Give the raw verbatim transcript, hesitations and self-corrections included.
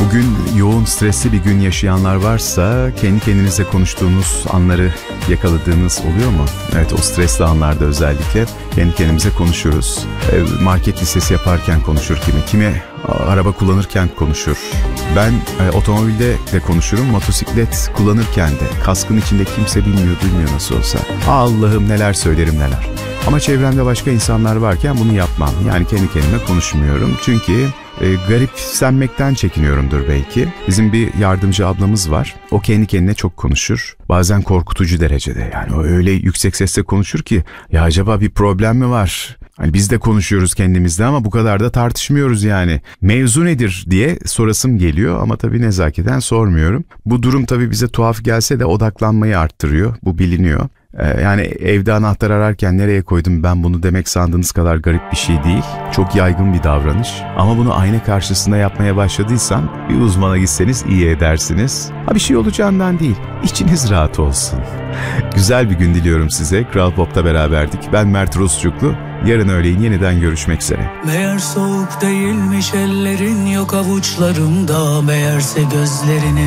Bugün yoğun, stresli bir gün yaşayanlar varsa kendi kendinize konuştuğunuz anları yakaladığınız oluyor mu? Evet, o stresli anlarda özellikle kendi kendimize konuşuruz. Market listesi yaparken konuşur kimi, kimi araba kullanırken konuşur. Ben e, otomobilde de konuşurum, motosiklet kullanırken de. Kaskın içinde kimse bilmiyor, duymuyor nasıl olsa. Allah'ım neler söylerim neler. Ama çevremde başka insanlar varken bunu yapmam. Yani kendi kendime konuşmuyorum. Çünkü e, garipsenmekten çekiniyorumdur belki. Bizim bir yardımcı ablamız var. O kendi kendine çok konuşur. Bazen korkutucu derecede. Yani o öyle yüksek sesle konuşur ki ya acaba bir problem mi var? Hani biz de konuşuyoruz kendimizde ama bu kadar da tartışmıyoruz yani. Mevzu nedir diye sorasım geliyor ama tabii nezaketen sormuyorum. Bu durum tabii bize tuhaf gelse de odaklanmayı arttırıyor. Bu biliniyor. Ee, yani evde anahtar ararken nereye koydum ben bunu demek sandığınız kadar garip bir şey değil. Çok yaygın bir davranış. Ama bunu ayna karşısında yapmaya başladıysan bir uzmana gitseniz iyi edersiniz. Ha bir şey olacağından değil. İçiniz rahat olsun. Güzel bir gün diliyorum size. Kral Pop'ta beraberdik. Ben Mert Rusçuklu. Yarın öğleyin yeniden görüşmek üzere. Meğer soğuk değilmiş ellerin, yok avuçlarımda. Meğerse gözlerinin